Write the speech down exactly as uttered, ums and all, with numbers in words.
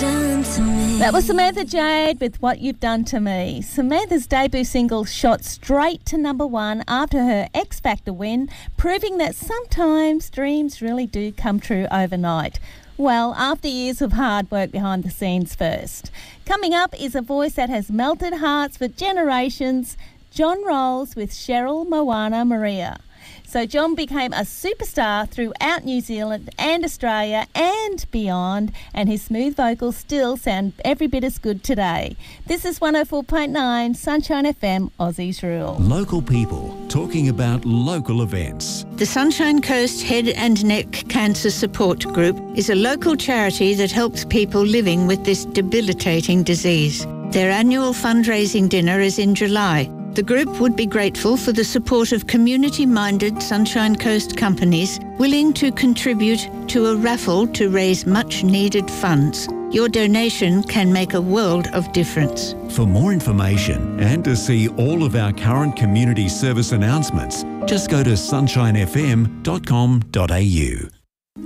done to me. That was Samantha Jade with What You've Done to Me. Samantha's debut single shot straight to number one after her X Factor win, proving that sometimes dreams really do come true overnight. Well, after years of hard work behind the scenes first. Coming up is a voice that has melted hearts for generations, John Rolls with Cheryl Moana Maria. So John became a superstar throughout New Zealand and Australia and beyond, and his smooth vocals still sound every bit as good today. This is one oh four point nine Sunshine F M, Aussies Rule. Local people talking about local events. The Sunshine Coast Head and Neck Cancer Support Group is a local charity that helps people living with this debilitating disease. Their annual fundraising dinner is in July. The group would be grateful for the support of community-minded Sunshine Coast companies willing to contribute to a raffle to raise much-needed funds. Your donation can make a world of difference. For more information and to see all of our current community service announcements, just go to sunshine f m dot com dot a u.